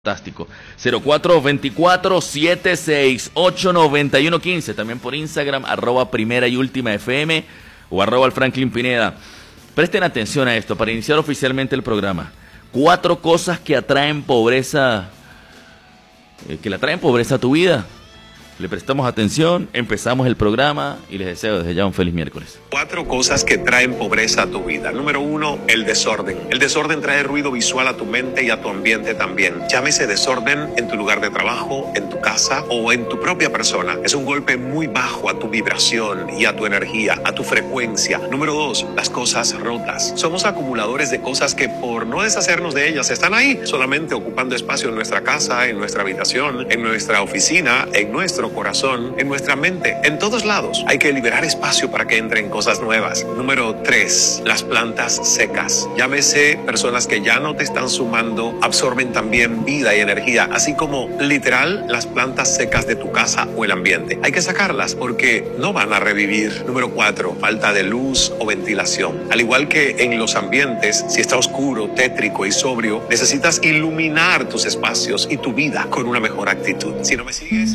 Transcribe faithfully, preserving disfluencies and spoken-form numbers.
Fantástico. cero cuatro dos cuatro, siete seis ocho, nueve uno uno cinco. También por Instagram, arroba primera y última F M o arroba al Franklin Pineda. Presten atención a esto para iniciar oficialmente el programa. Cuatro cosas que atraen pobreza, eh, que le atraen pobreza a tu vida. Le prestamos atención, empezamos el programa y les deseo desde ya un feliz miércoles. Cuatro cosas que traen pobreza a tu vida. Número uno, el desorden. El desorden trae ruido visual a tu mente y a tu ambiente también. Llámese desorden en tu lugar de trabajo, en tu casa o en tu propia persona. Es un golpe muy bajo a tu vibración y a tu energía, a tu frecuencia. Número dos, las cosas rotas. Somos acumuladores de cosas que por no deshacernos de ellas están ahí, solamente ocupando espacio en nuestra casa, en nuestra habitación, en nuestra oficina, en nuestro corazón, en nuestra mente, en todos lados. Hay que liberar espacio para que entren cosas nuevas. Número tres, las plantas secas. Llámese personas que ya no te están sumando, absorben también vida y energía, así como literal las plantas secas de tu casa o el ambiente. Hay que sacarlas porque no van a revivir. Número cuatro, falta de luz o ventilación. Al igual que en los ambientes, si está oscuro, tétrico y sobrio, necesitas iluminar tus espacios y tu vida con una mejor actitud. Si no me sigues...